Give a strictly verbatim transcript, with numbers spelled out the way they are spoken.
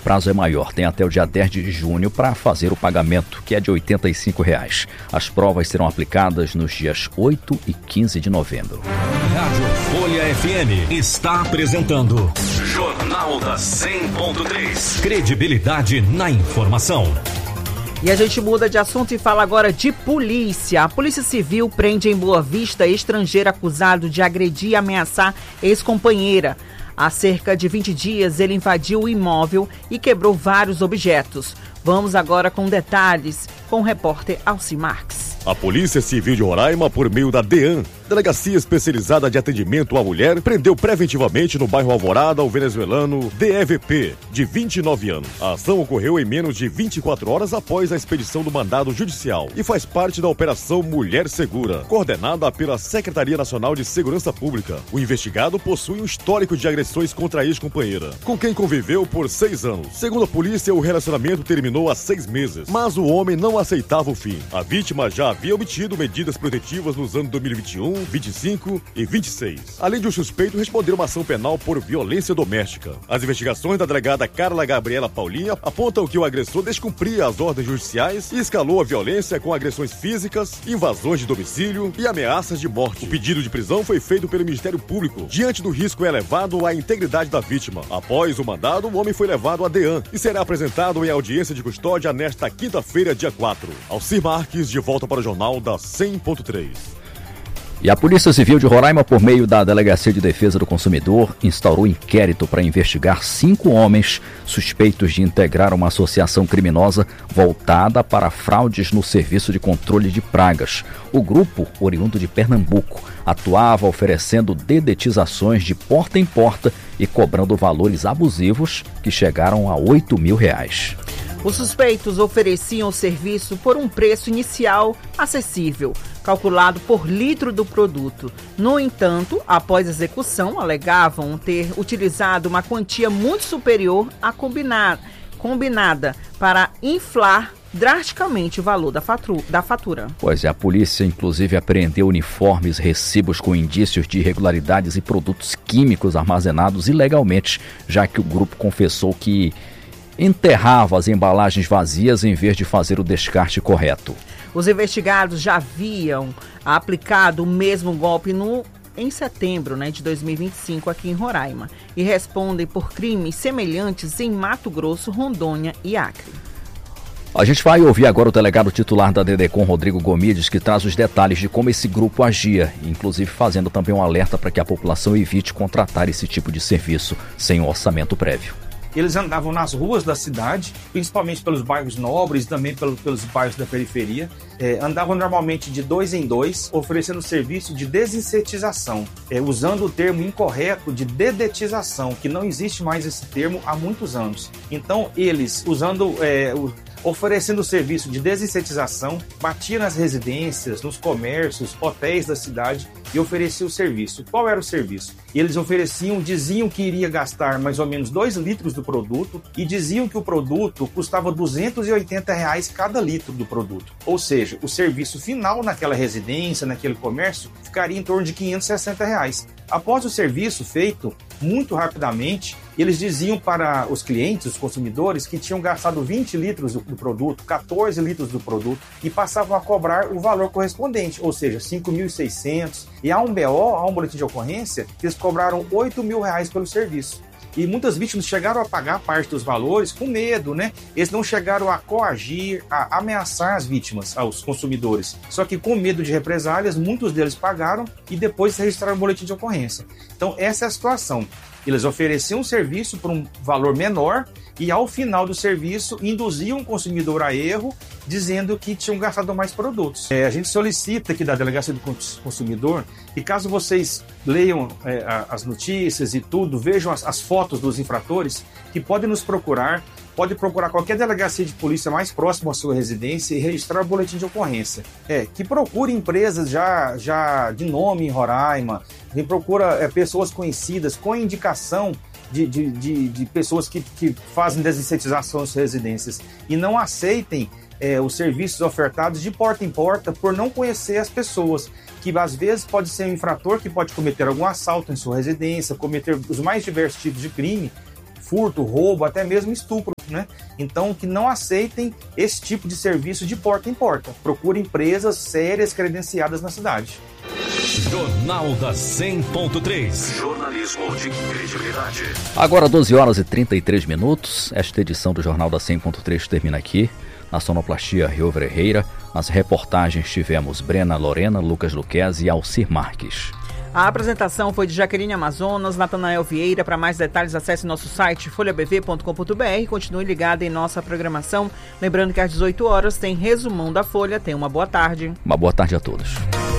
prazo é maior. Tem até o dia dez de junho para fazer o pagamento, que é de oitenta e cinco reais. As provas serão aplicadas nos dias oito e quinze de novembro. Rádio Folha F M está apresentando Jornal da cem ponto três. Credibilidade na informação. E a gente muda de assunto e fala agora de polícia. A Polícia Civil prende em Boa Vista estrangeiro acusado de agredir e ameaçar ex-companheira. Há cerca de vinte dias, ele invadiu o imóvel e quebrou vários objetos. Vamos agora com detalhes com o repórter Alci Marques. A Polícia Civil de Roraima, por meio da DEAN, Delegacia Especializada de Atendimento à Mulher, prendeu preventivamente no bairro Alvorada o venezuelano D E V P, de vinte e nove anos. A ação ocorreu em menos de vinte e quatro horas após a expedição do mandado judicial e faz parte da Operação Mulher Segura, coordenada pela Secretaria Nacional de Segurança Pública. O investigado possui um histórico de agressões contra a ex-companheira, com quem conviveu por seis anos. Segundo a polícia, o relacionamento terminou há seis meses, mas o homem não aceitava o fim. A vítima já havia obtido medidas protetivas nos anos dois mil e vinte e um, vinte e cinco e vinte e seis. Além de um suspeito responder uma ação penal por violência doméstica. As investigações da delegada Carla Gabriela Paulinha apontam que o agressor descumpria as ordens judiciais e escalou a violência com agressões físicas, invasões de domicílio e ameaças de morte. O pedido de prisão foi feito pelo Ministério Público, diante do risco elevado à integridade da vítima. Após o mandado, o homem foi levado à DEAN e será apresentado em audiência de custódia nesta quinta-feira, dia quatro. Alci Marques, de volta para o Jornal da cem ponto três. E a Polícia Civil de Roraima, por meio da Delegacia de Defesa do Consumidor, instaurou inquérito para investigar cinco homens suspeitos de integrar uma associação criminosa voltada para fraudes no serviço de controle de pragas. O grupo, oriundo de Pernambuco, atuava oferecendo dedetizações de porta em porta e cobrando valores abusivos que chegaram a oito mil reais. Os suspeitos ofereciam o serviço por um preço inicial acessível, calculado por litro do produto. No entanto, após execução, alegavam ter utilizado uma quantia muito superior à combinada, combinada para inflar drasticamente o valor da fatura, da fatura. Pois é, a polícia inclusive apreendeu uniformes, recibos com indícios de irregularidades e produtos químicos armazenados ilegalmente, já que o grupo confessou que enterrava as embalagens vazias em vez de fazer o descarte correto. Os investigados já haviam aplicado o mesmo golpe no, em setembro né, de dois mil e vinte e cinco aqui em Roraima e respondem por crimes semelhantes em Mato Grosso, Rondônia e Acre. A gente vai ouvir agora o delegado titular da DEDECOM, Rodrigo Gomides, que traz os detalhes de como esse grupo agia, inclusive fazendo também um alerta para que a população evite contratar esse tipo de serviço sem um orçamento prévio. Eles andavam nas ruas da cidade, principalmente pelos bairros nobres, também pelo, pelos bairros da periferia. É, andavam normalmente de dois em dois, oferecendo serviço de desinsetização, é, usando o termo incorreto de dedetização, que não existe mais esse termo há muitos anos. Então, eles, usando é, o oferecendo o serviço de desinsetização, batia nas residências, nos comércios, hotéis da cidade e oferecia o serviço. Qual era o serviço? Eles ofereciam, diziam que iria gastar mais ou menos dois litros do produto e diziam que o produto custava duzentos e oitenta reais cada litro do produto. Ou seja, o serviço final naquela residência, naquele comércio, ficaria em torno de quinhentos e sessenta reais. Após o serviço feito, muito rapidamente, eles diziam para os clientes, os consumidores, que tinham gastado vinte litros do, do produto, quatorze litros do produto e passavam a cobrar o valor correspondente, ou seja, cinco mil e seiscentos. E há um B O, há um boletim de ocorrência, que eles cobraram oito mil reais pelo serviço. E muitas vítimas chegaram a pagar parte dos valores com medo, né? Eles não chegaram a coagir, a ameaçar as vítimas, aos consumidores. Só que com medo de represálias, muitos deles pagaram e depois registraram o boletim de ocorrência. Então essa é a situação. Eles ofereciam um serviço por um valor menor e ao final do serviço induziam o consumidor a erro, dizendo que tinham gastado mais produtos. É, a gente solicita aqui da Delegacia do Consumidor e caso vocês leiam é, as notícias e tudo, vejam as, as fotos dos infratores, que podem nos procurar, pode procurar qualquer delegacia de polícia mais próxima à sua residência e registrar o boletim de ocorrência. É, que procure empresas já, já de nome em Roraima, que procura é, pessoas conhecidas com indicação de, de, de, de pessoas que, que fazem desinsetização nas suas residências e não aceitem é, os serviços ofertados de porta em porta por não conhecer as pessoas, que às vezes pode ser um infrator que pode cometer algum assalto em sua residência, cometer os mais diversos tipos de crime, furto, roubo, até mesmo estupro né? Então, que não aceitem esse tipo de serviço de porta em porta. Procure empresas sérias, credenciadas na cidade. Jornal da cem ponto três. Jornalismo de credibilidade. Agora doze horas e trinta e três minutos. Esta edição do Jornal da cem ponto três termina aqui. Na sonoplastia, Rio Ferreira. Nas reportagens tivemos Brena Lorena, Lucas Luquezzi e Alcir Marques. A apresentação foi de Jaqueline Amazonas, Natanael Vieira. Para mais detalhes, acesse nosso site folha b v ponto com ponto b r e continue ligado em nossa programação. Lembrando que às dezoito horas tem resumão da Folha. Tenha uma boa tarde. Uma boa tarde a todos.